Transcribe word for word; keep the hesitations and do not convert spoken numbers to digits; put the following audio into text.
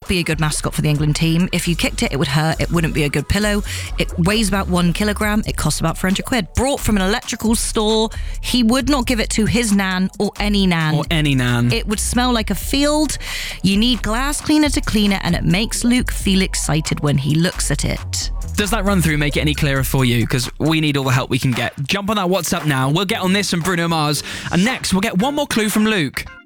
be a good mascot for the England team. If you kicked it, it would hurt. It wouldn't be a good pillow. It weighs about one kilogram. It costs about four hundred quid. Brought from an electrical store. He would not give it to his nan or any nan. Or any nan. It would smell like a field. You need glass cleaner to clean it, and it makes Luke feel excited when he looks at it. Does that run through make it any clearer for you? Because we need all the help we can get. Jump on that WhatsApp now. We'll get on this and Bruno Mars. And next, we'll get one more clue from Luke.